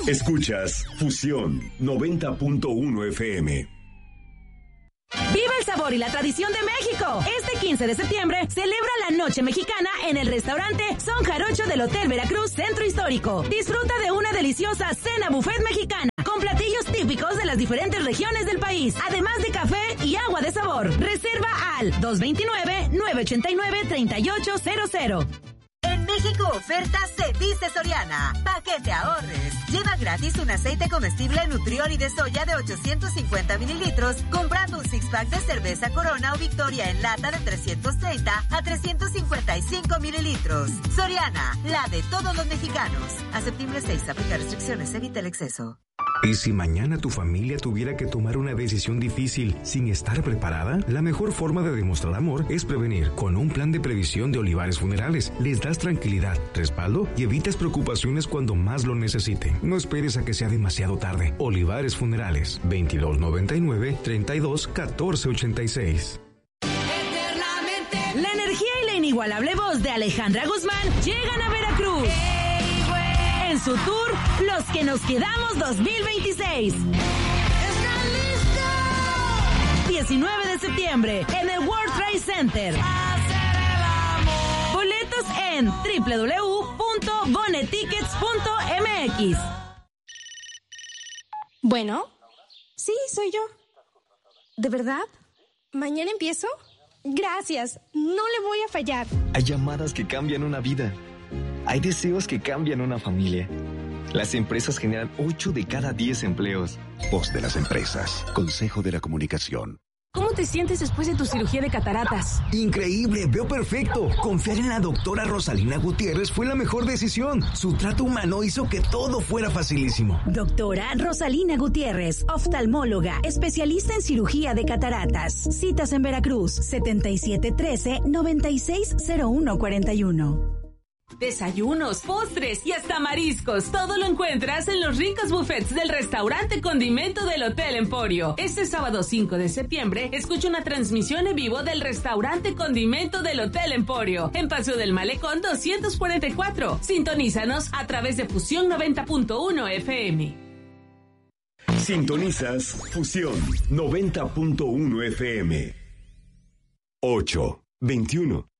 Escuchas Fusión 90.1 FM. ¡Viva el sabor y la tradición de México! Este 15 de septiembre celebra la Noche Mexicana en el restaurante Son Jarocho del Hotel Veracruz Centro Histórico. Disfruta de una deliciosa cena buffet mexicana con platillos típicos de las diferentes regiones del país, además de café y agua de sabor. Reserva al 229-989-3800. En México oferta se dice Soriana. Pa' que te ahorres. Lleva gratis un aceite comestible Nutrioli de soya de 850 mililitros comprando un six-pack de cerveza Corona o Victoria en lata de 330 a 355 mililitros. Soriana, la de todos los mexicanos. A septiembre 6, aplica restricciones, evita el exceso. ¿Y si mañana tu familia tuviera que tomar una decisión difícil sin estar preparada? La mejor forma de demostrar amor es prevenir. Con un plan de previsión de Olivares Funerales, les das tranquilidad, respaldo y evitas preocupaciones cuando más lo necesiten. No esperes a que sea demasiado tarde. Olivares Funerales, 2299-321486. La energía y la inigualable voz de Alejandra Guzmán llegan a Veracruz. En su tour, Los que nos quedamos 2026. 19 de septiembre en el World Trade Center. Boletos en www.bonetickets.mx. Bueno, sí, soy yo. ¿De verdad? ¿Mañana empiezo? Gracias, no le voy a fallar. Hay llamadas que cambian una vida. Hay deseos que cambian una familia. Las empresas generan 8 de cada 10 empleos. Voz de las empresas. Consejo de la Comunicación. ¿Cómo te sientes después de tu cirugía de cataratas? Increíble, veo perfecto. Confiar en la doctora Rosalina Gutiérrez fue la mejor decisión. Su trato humano hizo que todo fuera facilísimo. Doctora Rosalina Gutiérrez, oftalmóloga, especialista en cirugía de cataratas. Citas en Veracruz, 7713-960141. Desayunos, postres y hasta mariscos. Todo lo encuentras en los ricos buffets del restaurante Condimento del Hotel Emporio. Este sábado 5 de septiembre, escucha una transmisión en vivo del restaurante Condimento del Hotel Emporio en Paseo del Malecón 244. Sintonízanos a través de Fusión 90.1 FM. Sintonizas Fusión 90.1 FM. 8:21.